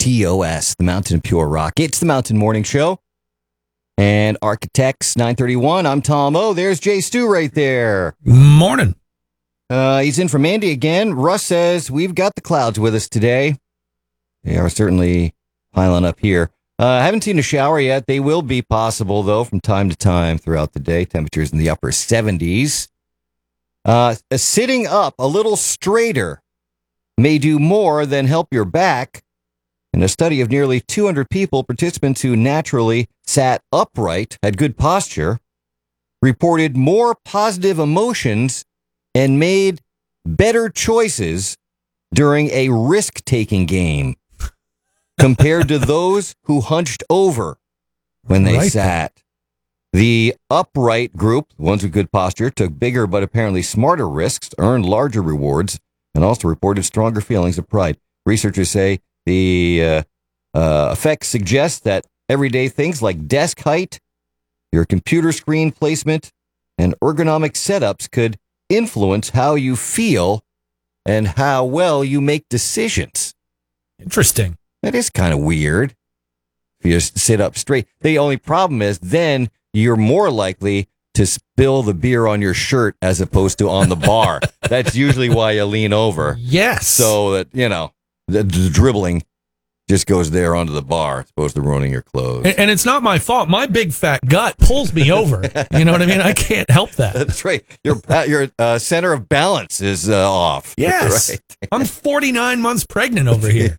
TOS, the Mountain of Pure Rock. It's the Mountain Morning Show. And Architects 931, I'm Tom O. There's Jay Stu right there. Morning. He's in from Andy again. Russ says, we've got the clouds with us today. They are certainly piling up here. I haven't seen a shower yet. They will be possible, though, from time to time throughout the day. Temperatures in the upper 70s. Sitting up a little straighter may do more than help your back. In a study of nearly 200 people, participants who naturally sat upright, had good posture, reported more positive emotions and made better choices during a risk-taking game compared to those who hunched over when they sat. The upright group, the ones with good posture, took bigger but apparently smarter risks, earned larger rewards, and also reported stronger feelings of pride. Researchers say the effects suggest that everyday things like desk height, your computer screen placement, and ergonomic setups could influence how you feel and how well you make decisions. Interesting. That is kind of weird. If you just sit up straight. The only problem is then you're more likely to spill the beer on your shirt as opposed to on the bar. That's usually why you lean over. Yes. So that, the dribbling just goes there onto the bar as opposed to ruining your clothes. And it's not my fault. My big fat gut pulls me over. You know what I mean? I can't help that. That's right. Your center of balance is off. Yes. Right. I'm 49 months pregnant over here.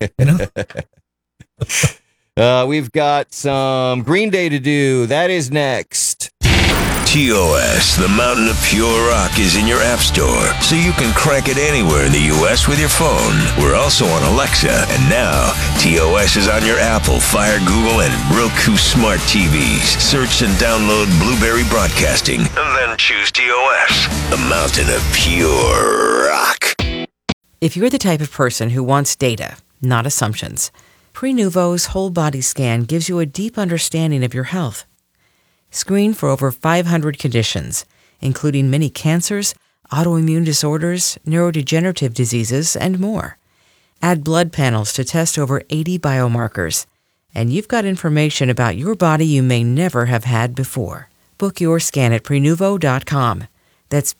We've got some Green Day to do. That is next. TOS, the Mountain of Pure Rock, is in your app store, so you can crank it anywhere in the U.S. with your phone. We're also on Alexa, and now TOS is on your Apple, Fire, Google, and Roku smart TVs. Search and download Blueberry Broadcasting, and then choose TOS, the Mountain of Pure Rock. If you're the type of person who wants data, not assumptions, Prenuvo's whole body scan gives you a deep understanding of your health. Screen for over 500 conditions, including many cancers, autoimmune disorders, neurodegenerative diseases, and more. Add blood panels to test over 80 biomarkers, and you've got information about your body you may never have had before. Book your scan at Prenuvo.com. That's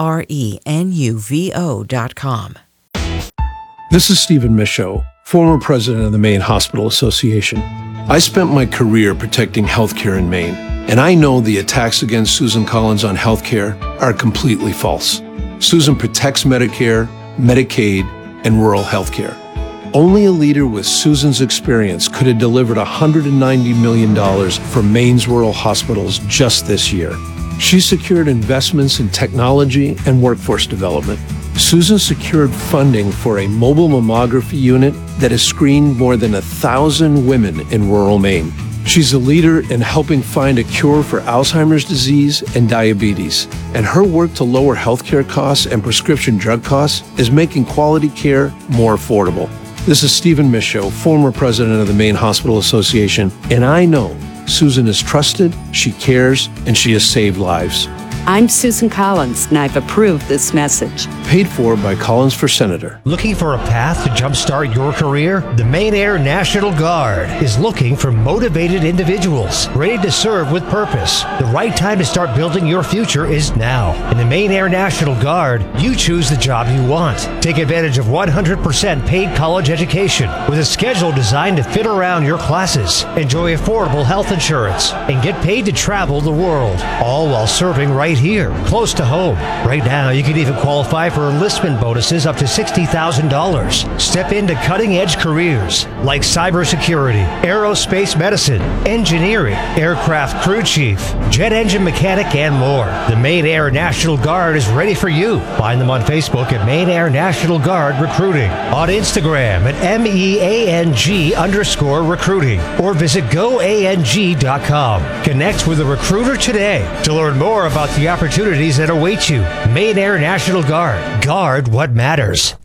Prenuvo.com. This is Stephen Michaud, former president of the Maine Hospital Association. I spent my career protecting healthcare in Maine, and I know the attacks against Susan Collins on healthcare are completely false. Susan protects Medicare, Medicaid, and rural healthcare. Only a leader with Susan's experience could have delivered $190 million for Maine's rural hospitals just this year. She secured investments in technology and workforce development. Susan secured funding for a mobile mammography unit that has screened more than 1,000 women in rural Maine. She's a leader in helping find a cure for Alzheimer's disease and diabetes, and her work to lower healthcare costs and prescription drug costs is making quality care more affordable. This is Stephen Michaud, former president of the Maine Hospital Association, and I know Susan is trusted, she cares, and she has saved lives. I'm Susan Collins, and I've approved this message. Paid for by Collins for Senator. Looking for a path to jumpstart your career? The Maine Air National Guard is looking for motivated individuals ready to serve with purpose. The right time to start building your future is now. In the Maine Air National Guard, you choose the job you want. Take advantage of 100% paid college education with a schedule designed to fit around your classes. Enjoy affordable health insurance and get paid to travel the world, all while serving right here, close to home. Right now, you can even qualify for enlistment bonuses up to $60,000. Step into cutting-edge careers like cybersecurity, aerospace medicine, engineering, aircraft crew chief, jet engine mechanic, and more. The Maine Air National Guard is ready for you. Find them on Facebook at Maine Air National Guard Recruiting, on Instagram at MEANG_recruiting, or visit goang.com. Connect with a recruiter today to learn more about the opportunities that await you. Maine Air National Guard. Guard what matters.